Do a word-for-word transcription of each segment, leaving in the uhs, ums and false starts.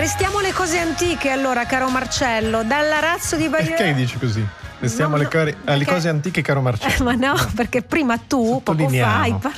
Restiamo alle cose antiche allora, caro Marcello, dall'arazzo di Bayeux. Perché dici così? Restiamo No, alle, cari- perché... alle cose antiche, caro Marcello. Eh, ma no, no, perché prima tu, poco fa, hai par-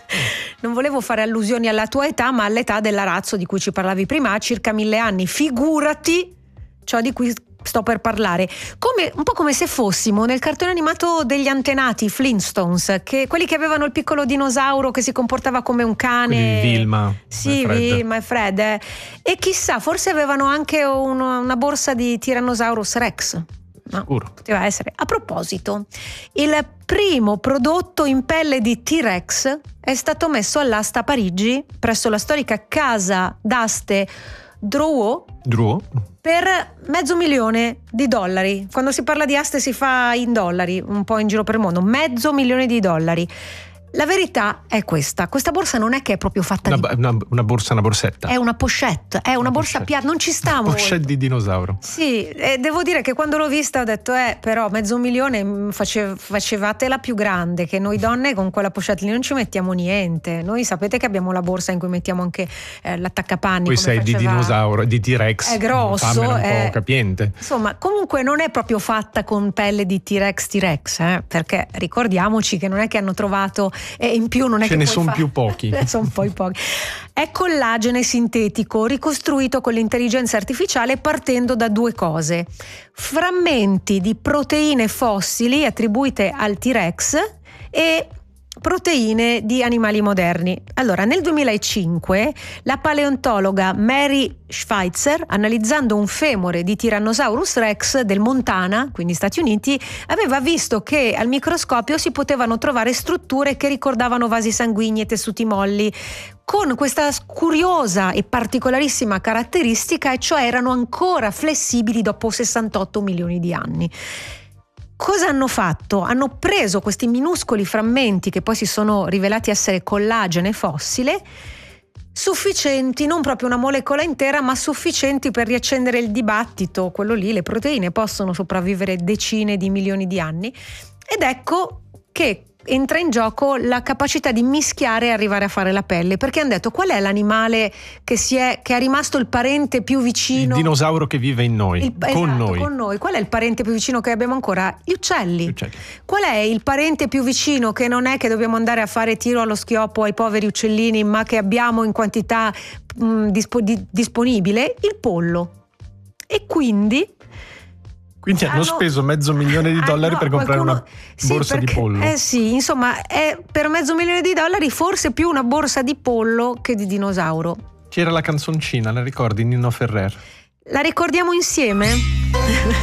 non volevo fare allusioni alla tua età, ma all'età dell'arazzo di cui ci parlavi prima, circa mille anni. Figurati ciò di cui sto per parlare. Come, un po' come se fossimo nel cartone animato degli antenati, Flintstones, che, quelli che avevano il piccolo dinosauro che si comportava come un cane. Quelli Vilma. Sì, e Fred. Vilma e Fred. Eh. E chissà, forse avevano anche una, una borsa di Tyrannosaurus Rex. No, poteva essere. A proposito, il primo prodotto in pelle di T-Rex è stato messo all'asta a Parigi presso la storica casa d'aste Drouot, Drouot per mezzo milione di dollari. Quando si parla di aste si fa in dollari, un po' in giro per il mondo. Mezzo milione di dollari. La verità è questa: questa borsa non è che è proprio fatta una, di... una, una borsa, una borsetta. È una pochette, è una, una borsa piatta, non ci sta molto. Pochette di dinosauro. Sì, e devo dire che quando l'ho vista ho detto, eh, però mezzo milione face, facevatela più grande, che noi donne con quella pochette lì non ci mettiamo niente. Noi sapete che abbiamo la borsa in cui mettiamo anche eh, l'attaccapanni. Poi sei faceva... di dinosauro, di T-Rex. È grosso. Fammela un è... po' capiente. Insomma, comunque non è proprio fatta con pelle di T-Rex T-Rex, eh, perché ricordiamoci che non è che hanno trovato, e in più non è Ce che ne puoi sono fa... più pochi. sono poi pochi. È collagene sintetico ricostruito con l'intelligenza artificiale partendo da due cose: frammenti di proteine fossili attribuite al T-Rex e proteine di animali moderni. Allora, nel duemilacinque la paleontologa Mary Schweitzer, analizzando un femore di Tyrannosaurus Rex del Montana, quindi Stati Uniti, aveva visto che al microscopio si potevano trovare strutture che ricordavano vasi sanguigni e tessuti molli, con questa curiosa e particolarissima caratteristica, e cioè erano ancora flessibili dopo sessantotto milioni di anni. Cosa hanno fatto? Hanno preso questi minuscoli frammenti, che poi si sono rivelati essere collagene fossile, sufficienti, non proprio una molecola intera, ma sufficienti per riaccendere il dibattito. Quello lì, le proteine possono sopravvivere decine di milioni di anni, ed ecco che entra in gioco la capacità di mischiare e arrivare a fare la pelle, perché hanno detto: qual è l'animale che si è che è rimasto il parente più vicino, il dinosauro che vive in noi, il, con esatto, noi con noi qual è il parente più vicino che abbiamo ancora? Gli uccelli. Gli uccelli. Qual è il parente più vicino che non è che dobbiamo andare a fare tiro allo schioppo ai poveri uccellini, ma che abbiamo in quantità mh, dispo, di, disponibile? Il pollo. E quindi Quindi hanno, hanno speso mezzo milione di dollari ah, no, per comprare qualcuno... una borsa sì, perché, di pollo. Eh sì, insomma, è per mezzo milione di dollari forse più una borsa di pollo che di dinosauro. C'era la canzoncina, la ricordi, Nino Ferrer? La ricordiamo insieme?